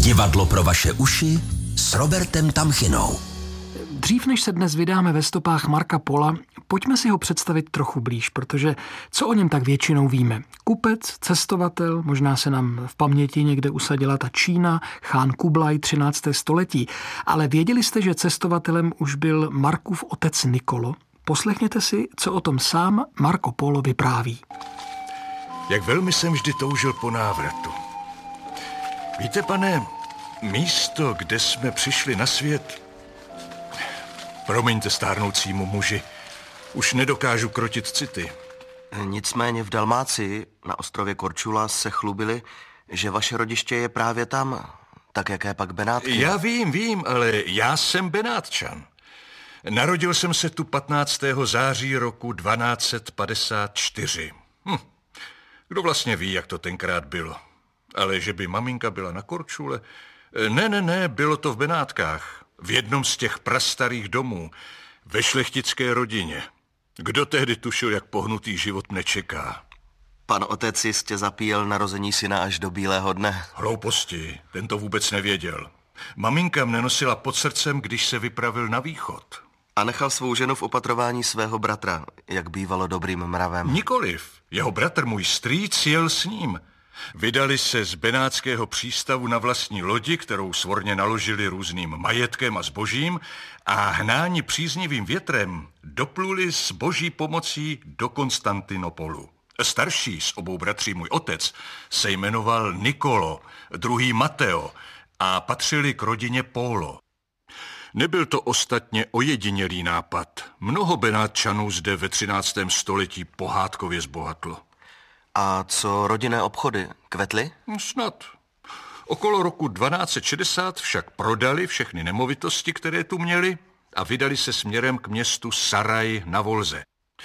Divadlo pro vaše uši s Robertem Tamchinou. Dřív než se dnes vydáme ve stopách Marca Pola, pojďme si ho představit trochu blíž, protože co o něm tak většinou víme? Kupec, cestovatel, možná se nám v paměti někde usadila ta Čína, chán Kublaj 13. století, ale věděli jste, že cestovatelem už byl Markův otec Nikolo? Poslechněte si, co o tom sám Marco Polo vypráví. Jak velmi jsem vždy toužil po návratu. Víte, pane, místo, kde jsme přišli na svět, promiňte stárnoucímu muži, už nedokážu krotit city. Nicméně v Dalmácii, na ostrově Korčula, se chlubili, že vaše rodiště je právě tam. Tak jaké pak Benátky? Já vím, ale já jsem Benátčan. Narodil jsem se tu 15. září roku 1254. Kdo vlastně ví, jak to tenkrát bylo? Ale že by maminka byla na Korčule? Ne, bylo to v Benátkách. V jednom z těch prastarých domů, ve šlechtické rodině. Kdo tehdy tušil, jak pohnutý život nečeká? Pan otec jistě zapíjel narození syna až do bílého dne. Hlouposti, ten to vůbec nevěděl. Maminka mne nosila pod srdcem, když se vypravil na východ. A nechal svou ženu v opatrování svého bratra, jak bývalo dobrým mravem. Nikoliv. Jeho bratr, můj strýc, jel s ním. Vydali se z benátského přístavu na vlastní lodi, kterou svorně naložili různým majetkem a zbožím, a hnáni příznivým větrem dopluli s boží pomocí do Konstantinopolu. Starší z obou bratří, můj otec, se jmenoval Nikolo, druhý Mateo a patřili k rodině Polo. Nebyl to ostatně ojedinělý nápad. Mnoho Benátčanů zde ve 13. století pohádkově zbohatlo. A co rodinné obchody? Kvetly? Snad. Okolo roku 1260 však prodali všechny nemovitosti, které tu měli, a vydali se směrem k městu Saraj na Volze.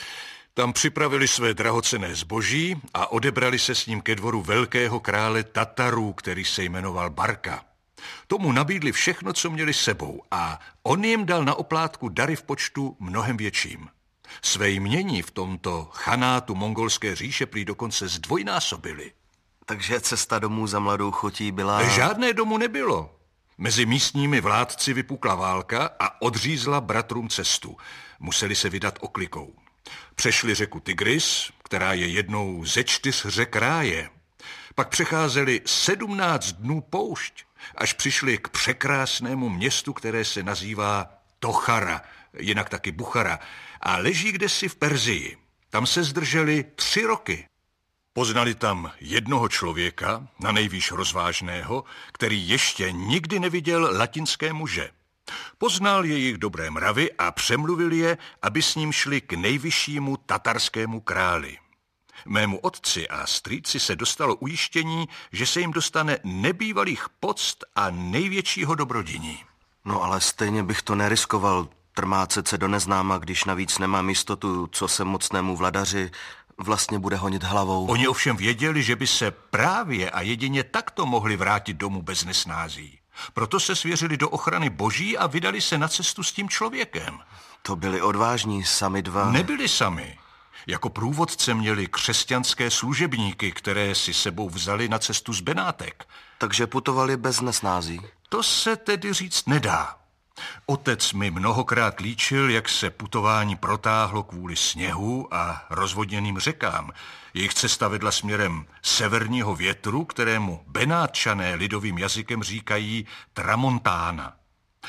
Tam připravili své drahocenné zboží a odebrali se s ním ke dvoru velkého krále Tatarů, který se jmenoval Barka. Tomu nabídli všechno, co měli sebou, a on jim dal na oplátku dary v počtu mnohem větším. Své jmění v tomto chanátu mongolské říše prý dokonce zdvojnásobili. Takže cesta domů za mladou chotí byla... Žádné domů nebylo. Mezi místními vládci vypukla válka a odřízla bratrům cestu. Museli se vydat oklikou. Přešli řeku Tigris, která je jednou ze 4 řek ráje. Pak přecházeli 17 dnů poušť, až přišli k překrásnému městu, které se nazývá Tochara, jinak taky Buchara, a leží kdesi v Perzii. Tam se zdrželi 3 roky. Poznali tam jednoho člověka, nanejvýš rozvážného, který ještě nikdy neviděl latinské muže. Poznal jejich dobré mravy a přemluvil je, aby s ním šli k nejvyššímu tatarskému králi. Mému otci a strýci se dostalo ujištění, že se jim dostane nebývalých poct a největšího dobrodiní. No ale stejně bych to neriskoval, trmácet se do neznáma, když navíc nemám jistotu, co se mocnému vladaři vlastně bude honit hlavou. Oni ovšem věděli, že by se právě a jedině takto mohli vrátit domů bez nesnází. Proto se svěřili do ochrany boží a vydali se na cestu s tím člověkem. To byli odvážní, sami dva. Nebyli sami. Jako průvodce měli křesťanské služebníky, které si sebou vzali na cestu z Benátek. Takže putovali bez nesnází. To se tedy říct nedá. Otec mi mnohokrát líčil, jak se putování protáhlo kvůli sněhu a rozvodněným řekám. Jejich cesta vedla směrem severního větru, kterému Benátčané lidovým jazykem říkají Tramontána.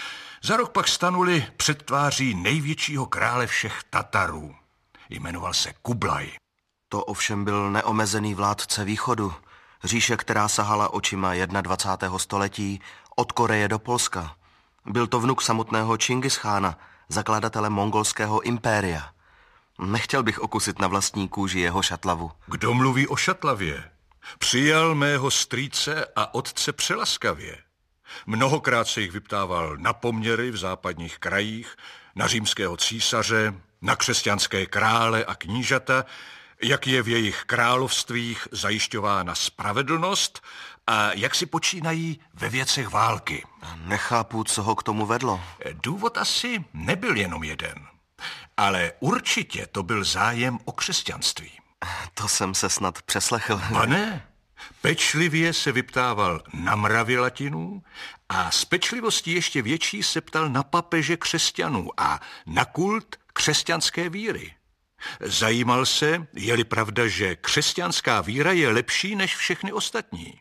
Za rok pak stanuli před tváří největšího krále všech Tatarů. Jmenoval se Kublaj. To ovšem byl neomezený vládce východu. Říše, která sahala očima 21. století od Koreje do Polska. Byl to vnuk samotného Čingischána, zakladatele mongolského impéria. Nechtěl bych okusit na vlastní kůži jeho šatlavu. Kdo mluví o šatlavě? Přijal mého strýce a otce přelaskavě. Mnohokrát se jich vyptával na poměry v západních krajích, na římského císaře, na křesťanské krále a knížata, jak je v jejich královstvích zajišťována spravedlnost a jak si počínají ve věcech války. Nechápu, co ho k tomu vedlo. Důvod asi nebyl jenom jeden, ale určitě to byl zájem o křesťanství. To jsem se snad přeslechl. Pane, Pečlivě se vyptával na mravy Latinů a s pečlivostí ještě větší se ptal na papeže křesťanů a na kult křesťanské víry. Zajímal se, je-li pravda, že křesťanská víra je lepší než všechny ostatní.